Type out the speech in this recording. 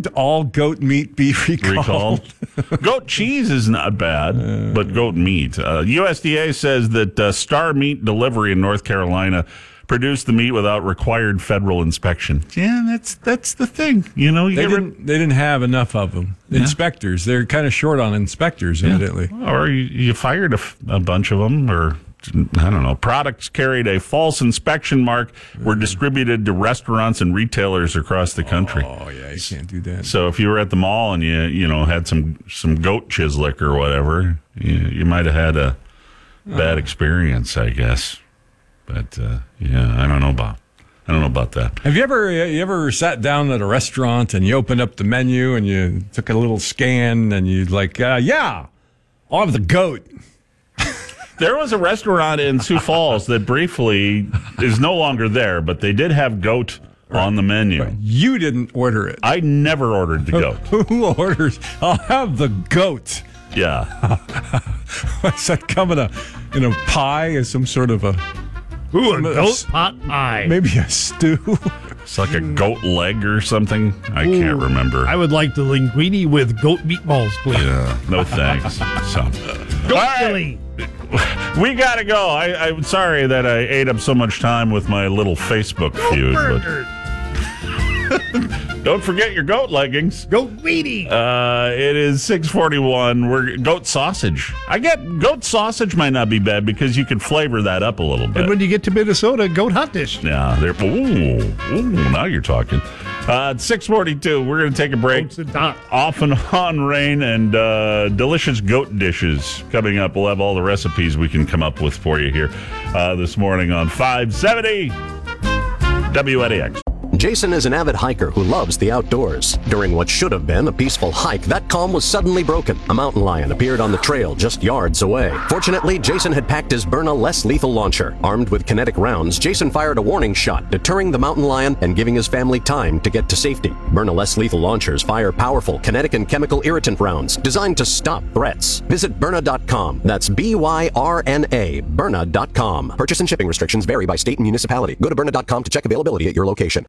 Shouldn't all goat meat be recalled? Goat cheese is not bad, but goat meat. USDA says that Star Meat Delivery in North Carolina produced the meat without required federal inspection. Yeah, that's the thing. You know, they didn't have enough of them. Yeah. Inspectors, they're kind of short on inspectors, evidently. Or you fired a bunch of them, or I don't know. Products carried a false inspection mark were distributed to restaurants and retailers across the country. Oh yeah, you can't do that. So if you were at the mall and you had some goat chislic or whatever, you might have had a bad experience, I guess. But I don't know about that. Have you ever sat down at a restaurant and you opened up the menu and you took a little scan and you'd like, I'll have the goat. There was a restaurant in Sioux Falls that briefly is no longer there, but they did have goat on the menu. Right. You didn't order it. I never ordered the goat. Who orders? I'll have the goat. Yeah. Is that coming in a pie as some sort of a... Ooh, a goat pot pie. Maybe a stew. It's like a goat leg or something. I can't remember. I would like the linguine with goat meatballs, please. Yeah, no thanks. So, goat chili. We got to go. I'm sorry that I ate up so much time with my little Facebook feud. But don't forget your goat leggings. Goat weenie. It is 6:41. We're goat sausage. I get goat sausage might not be bad because you can flavor that up a little bit. And when you get to Minnesota, goat hot dish. Yeah, now you're talking. 6:42. We're going to take a break. Off and on rain and delicious goat dishes coming up. We'll have all the recipes we can come up with for you here this morning on 570 WNEX. Jason is an avid hiker who loves the outdoors. During what should have been a peaceful hike, that calm was suddenly broken. A mountain lion appeared on the trail just yards away. Fortunately, Jason had packed his Byrna less lethal launcher. Armed with kinetic rounds, Jason fired a warning shot, deterring the mountain lion and giving his family time to get to safety. Byrna less lethal launchers fire powerful kinetic and chemical irritant rounds designed to stop threats. Visit Byrna.com. That's Byrna, Byrna.com. Purchase and shipping restrictions vary by state and municipality. Go to Byrna.com to check availability at your location.